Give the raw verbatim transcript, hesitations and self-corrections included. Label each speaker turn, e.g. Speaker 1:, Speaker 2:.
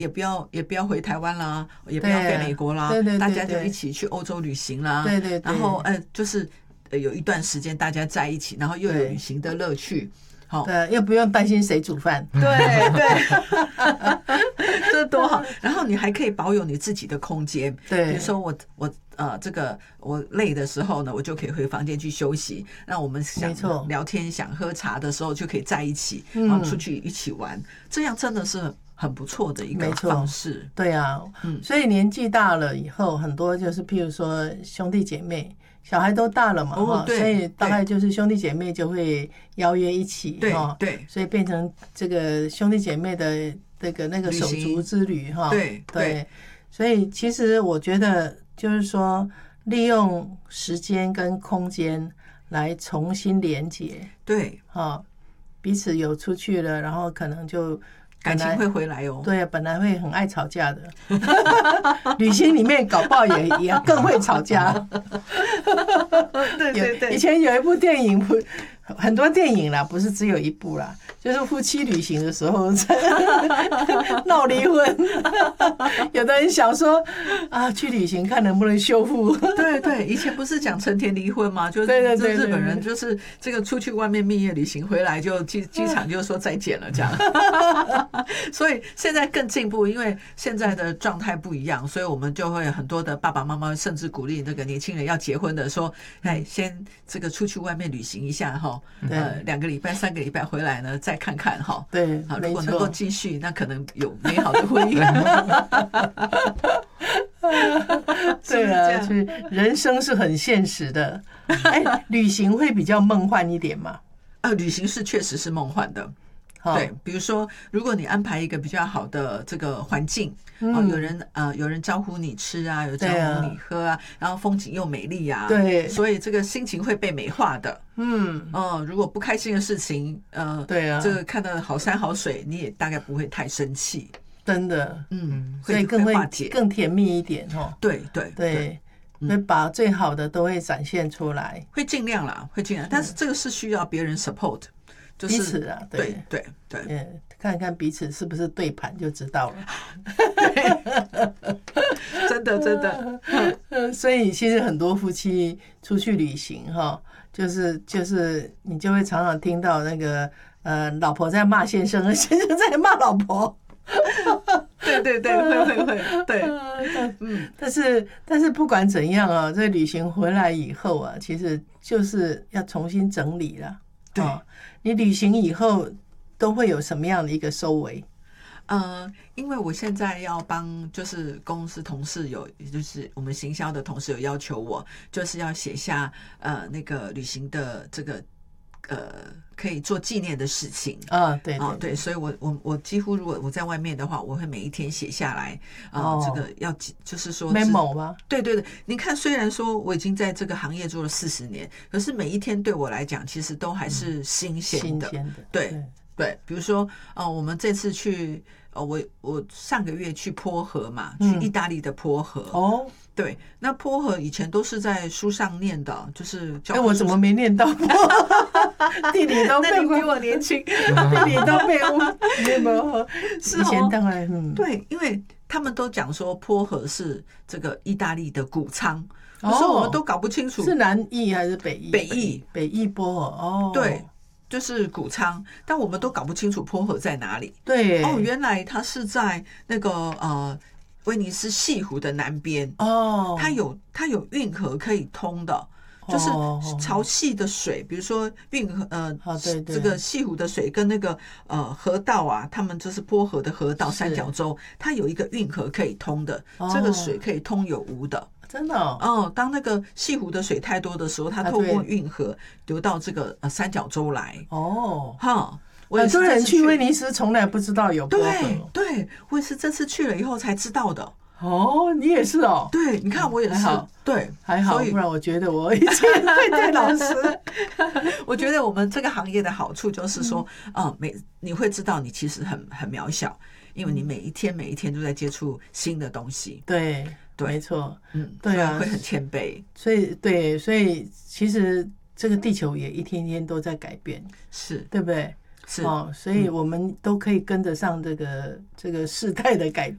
Speaker 1: 也不要也不要回台湾啦，也不要飞美国啦，
Speaker 2: 对对对对，
Speaker 1: 大家就一起去欧洲旅行啦，
Speaker 2: 对对对，
Speaker 1: 然后呃就是有一段时间大家在一起，然后又有旅行的乐趣。
Speaker 2: 好，对，又不用担心谁煮饭，
Speaker 1: 对对，这多好。然后你还可以保有你自己的空间，对，比如说我我呃这个我累的时候呢，我就可以回房间去休息。那我们想聊天、想喝茶的时候，就可以在一起，然后出去一起玩，嗯、这样真的是很不错的一个方式。
Speaker 2: 对啊，嗯，所以年纪大了以后，很多就是譬如说兄弟姐妹。小孩都大了嘛，哦、所以大概就是兄弟姐妹就会邀约一起，
Speaker 1: 对对，
Speaker 2: 所以变成这个兄弟姐妹的这个那个手足之旅哈，
Speaker 1: 对对，
Speaker 2: 所以其实我觉得就是说，利用时间跟空间来重新连结，
Speaker 1: 对，
Speaker 2: 哈，彼此有出去了，然后可能就。
Speaker 1: 感情会回来哦。
Speaker 2: 对，本来会很爱吵架的，旅行里面搞不好也也更会吵架。
Speaker 1: 对对对，
Speaker 2: 以前有一部电影，不很多电影啦，不是只有一部啦，就是夫妻旅行的时候闹离婚。有的人想说啊，去旅行看能不能修复。
Speaker 1: 对对，以前不是讲成田离婚吗？就是日本人就是这个出去外面蜜月旅行回来就机机场就说再见了这样。所以现在更进步，因为现在的状态不一样，所以我们就会很多的爸爸妈妈甚至鼓励那个年轻人要结婚的说，哎，先这个出去外面旅行一下哈，呃，两个礼拜、三个礼拜回来呢，再看看哈。
Speaker 2: 对，
Speaker 1: 好，如果能够继续，那可能有美好的婚姻。
Speaker 2: 对啊，就是人生是很现实的。哎，旅行会比较梦幻一点嘛？
Speaker 1: 啊，旅行是确实是梦幻的。对，比如说，如果你安排一个比较好的这个环境，嗯、哦，有人呃，有人招呼你吃啊，有招呼你喝啊，然后风景又美丽啊，
Speaker 2: 对，
Speaker 1: 所以这个心情会被美化的。嗯，哦，如果不开心的事情，呃，
Speaker 2: 对啊，
Speaker 1: 这个看到好山好水，你也大概不会太生气。
Speaker 2: 真的，
Speaker 1: 嗯，
Speaker 2: 所以更会更甜蜜一点哦。
Speaker 1: 对对
Speaker 2: 对，会把最好的都会展现出来，
Speaker 1: 会尽量啦，会尽量，但是这个是需要别人 support。
Speaker 2: 彼此啊，
Speaker 1: 对对对，
Speaker 2: 嗯，看看彼此是不是对盘就知道了。
Speaker 1: 真的真的，
Speaker 2: 所以其实很多夫妻出去旅行哈，就是就是你就会常常听到那个呃，老婆在骂先生，先生在骂老婆。
Speaker 1: 对对对，会会会，对，
Speaker 2: 嗯，但是但是不管怎样啊，这旅行回来以后啊，其实就是要重新整理了。
Speaker 1: 对、
Speaker 2: 哦，你旅行以后都会有什么样的一个收尾？
Speaker 1: 呃，因为我现在要帮，就是公司同事有，就是我们行销的同事有要求我，就是要写下呃那个旅行的这个呃可以做纪念的事情
Speaker 2: 啊，对对
Speaker 1: 对, 对，所以我我我几乎如果我在外面的话，我会每一天写下来啊、呃哦，这个要就是说
Speaker 2: memo 吗？
Speaker 1: 对对对，你看，虽然说我已经在这个行业做了四十年，可是每一天对我来讲，其实都还是新鲜的。
Speaker 2: 新鲜的，
Speaker 1: 对 对, 对，比如说呃，我们这次去呃，我我上个月去坡河嘛，去意大利的坡河、
Speaker 2: 嗯、哦。
Speaker 1: 对，那坡河以前都是在书上念的，就是教
Speaker 2: 哎、欸，我怎么没念到？地理都背，
Speaker 1: 比我年轻，
Speaker 2: 地理都背没有？
Speaker 1: 是
Speaker 2: 以前当然，嗯，
Speaker 1: 对，因为他们都讲说坡河是这个意大利的谷仓，可是我们都搞不清楚、
Speaker 2: 哦、是南意还是北意？
Speaker 1: 北意，
Speaker 2: 北意坡河哦，
Speaker 1: 对。就是谷仓，但我们都搞不清楚坡河在哪里。
Speaker 2: 对，
Speaker 1: 哦，原来它是在那个呃威尼斯西湖的南边
Speaker 2: 哦，
Speaker 1: 它有它有运河可以通的，就是潮汐的水，比如说运河呃、
Speaker 2: 哦、对对，
Speaker 1: 这个西湖的水跟那个呃河道啊，他们就是坡河的河道三角洲，它有一个运河可以通的，
Speaker 2: 哦、
Speaker 1: 这个水可以通有无的。
Speaker 2: 真的 哦,
Speaker 1: 哦，当那个西湖的水太多的时候，它透过运河流到这个呃三角洲来。
Speaker 2: 哦，
Speaker 1: 哈，
Speaker 2: 很多人去威尼斯从来不知道有坡河。
Speaker 1: 对对，我也是这次去了以后才知道的。
Speaker 2: 哦，你也是哦。
Speaker 1: 对，你看我也是。对，
Speaker 2: 还好，不然我觉得我以前对对老师。
Speaker 1: 我觉得我们这个行业的好处就是说，啊、嗯，每你会知道你其实很很渺小，因为你每一天每一天都在接触新的东西。
Speaker 2: 对。没错，
Speaker 1: 嗯，
Speaker 2: 对啊，
Speaker 1: 会很谦卑，
Speaker 2: 所以对，所以其实这个地球也一天天都在改变，
Speaker 1: 是
Speaker 2: 对不对？
Speaker 1: 是
Speaker 2: 哦，所以我们都可以跟得上这个、嗯、这个世代的改